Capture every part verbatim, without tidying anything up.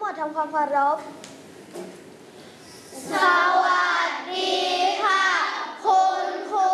ดทำความเคารพสวัสดีค่ะคุณครู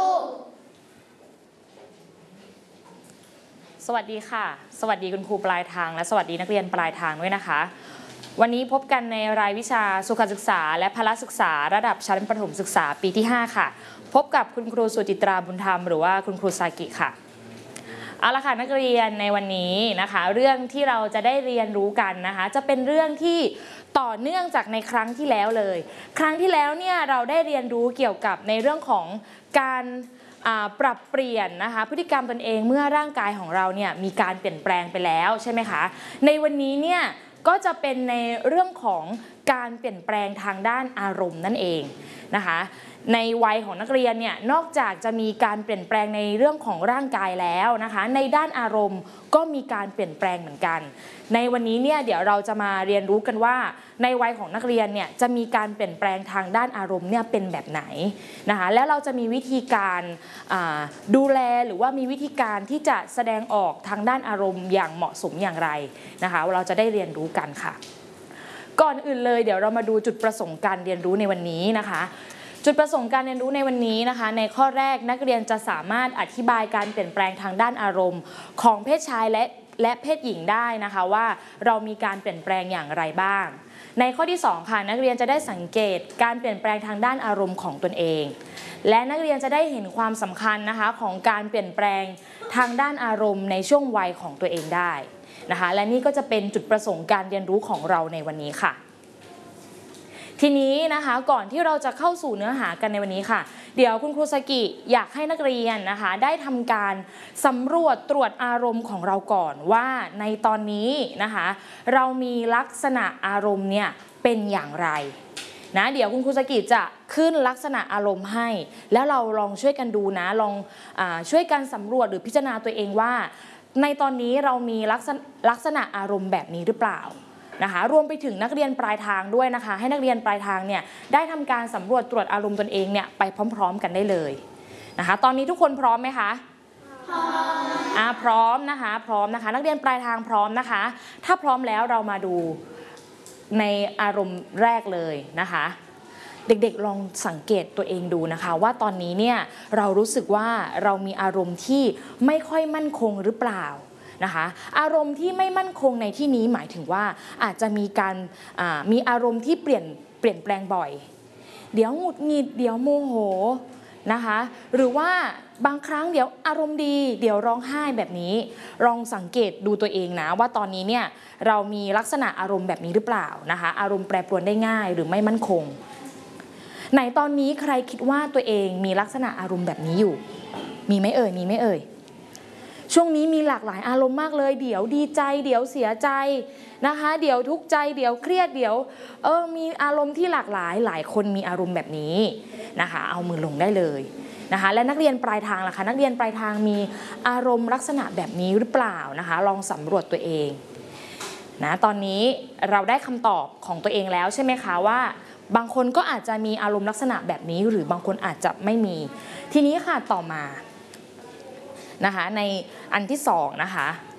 สวัสดีค่ะสวัสดีคุณครูปลายทางและสวัสดีนักเรียนปลายทางด้วยนะคะวันนี้พบกันในรายวิชาสุขศึกษาและพละศึกษาระดับชั้นประถมศึกษาปีที่ห้าค่ะพบกับคุณครูสุจิตราบุญธรรมหรือว่าคุณครูซากิค่ะเอาละค่ะนักเรียนในวันนี้นะคะเรื่องที่เราจะได้เรียนรู้กันนะคะจะเป็นเรื่องที่ต่อเนื่องจากในครั้งที่แล้วเลยครั้งที่แล้วเนี่ยเราได้เรียนรู้เกี่ยวกับในเรื่องของการปรับเปลี่ยนนะคะพฤติกรรมตนเองเมื่อร่างกายของเราเนี่ยมีการเปลี่ยนแปลงไปแล้วใช่ไหมคะในวันนี้เนี่ยก็จะเป็นในเรื่องของการเปลี่ยนแปลงทางด้านอารมณ์นั่นเองนะคะในวัยของนักเรียนเนี่ยนอกจากจะมีการเปลี่ยนแปลงในเรื่องของร่างกายแล้วนะคะในด้านอารมณ์ก็มีการเปลี่ยนแปลงเหมือนกันในวันนี้เนี่ยเดี๋ยวเราจะมาเรียนรู้กันว่าในวัยของนักเรียนเนี่ยจะมีการเปลี่ยนแปลงทางด้านอารมณ์เนี่ยเป็นแบบไหนนะคะแล้วเราจะมีวิธีการดูแลหรือว่ามีวิธีการที่จะแสดงออกทางด้านอารมณ์อย่างเหมาะสมอย่างไรนะคะเราจะได้เรียนรู้กันค่ะก่อนอื่นเลยเดี๋ยวเรามาดูจุดประสงค์การเรียนรู้ในวันนี้นะคะจุดประสงค์การเรียนรู้ในวันนี้นะคะในข้อแรกนักเรียนจะสามารถอธิบายการเปลี่ยนแปลงทางด้านอารมณ์ของเพศชายและและเพศหญิงได้นะคะว่าเรามีการเปลี่ยนแปลงอย่างไรบ้างในข้อที่สองค่ะนักเรียนจะได้สังเกตการเปลี่ยนแปลงทางด้านอารมณ์ของตนเองและนักเรียนจะได้เห็นความสำคัญนะคะของการเปลี่ยนแปลงทางด้านอารมณ์ในช่วงวัยของตัวเองได้นะคะและนี่ก็จะเป็นจุดประสงค์การเรียนรู้ของเราในวันนี้ค่ะทีนี้นะคะก่อนที่เราจะเข้าสู่เนื้อหากันในวันนี้ค่ะเดี๋ยวคุณครูสกิอยากให้นักเรียนนะคะได้ทำการสำรวจตรวจอารมณ์ของเราก่อนว่าในตอนนี้นะคะเรามีลักษณะอารมณ์เนี่ยเป็นอย่างไรนะเดี๋ยวคุณครูสกิจะขึ้นลักษณะอารมณ์ให้แล้วเราลองช่วยกันดูนะลองอ่าช่วยกันสำรวจหรือพิจารณาตัวเองว่าในตอนนี้เรามีลักษณะลักษณะอารมณ์แบบนี้หรือเปล่านะคะรวมไปถึงนักเรียนปลายทางด้วยนะคะให้นักเรียนปลายทางเนี่ยได้ทำการสำรวจตรวจอารมณ์ตนเองเนี่ยไปพร้อมๆกันได้เลยนะคะตอนนี้ทุกคนพร้อมไหมคะพร้อมอ่าพร้อมนะคะพร้อมนะคะนักเรียนปลายทางพร้อมนะคะถ้าพร้อมแล้วเรามาดูในอารมณ์แรกเลยนะคะเด็กๆลองสังเกตตัวเองดูนะคะว่าตอนนี้เนี่ยเรารู้สึกว่าเรามีอารมณ์ที่ไม่ค่อยมั่นคงหรือเปล่านะคะอารมณ์ที่ไม่มั่นคงในที่นี้หมายถึงว่าอาจจะมีการมีอารมณ์ที่เปลี่ยนเปลี่ยนแปลงบ่อยเดี๋ยวหงุดหงิดเดี๋ยวโมโหนะคะหรือว่าบางครั้งเดี๋ยวอารมณ์ดีเดี๋ยวร้องไห้แบบนี้ลองสังเกตดูตัวเองนะว่าตอนนี้เนี่ยเรามีลักษณะอารมณ์แบบนี้หรือเปล่านะคะอารมณ์แปรปรวนได้ง่ายหรือไม่มั่นคงไหนตอนนี้ใครคิดว่าตัวเองมีลักษณะอารมณ์แบบนี้อยู่มีไหมเอ่ยมีไหมเอ่ยช่วงนี้มีหลากหลายอารมณ์มากเลยเดี๋ยวดีใจเดี๋ยวเสียใจนะคะเดี๋ยวทุกข์ใจเดี๋ยวเครียดเดี๋ยวเออมีอารมณ์ที่หลากหลายหลายคนมีอารมณ์แบบนี้นะคะเอามือลงได้เลยนะคะและนักเรียนปลายทางล่ะคะนักเรียนปลายทางมีอารมณ์ลักษณะแบบนี้หรือเปล่านะคะลองสำรวจตัวเองนะตอนนี้เราได้คำตอบของตัวเองแล้วใช่ไหมคะว่าบางคนก็อาจจะมีอารมณ์ลักษณะแบบนี้หรือบางคนอาจจะไม่มีทีนี้ค่ะต่อมานะคะในอันที่สองนะคะ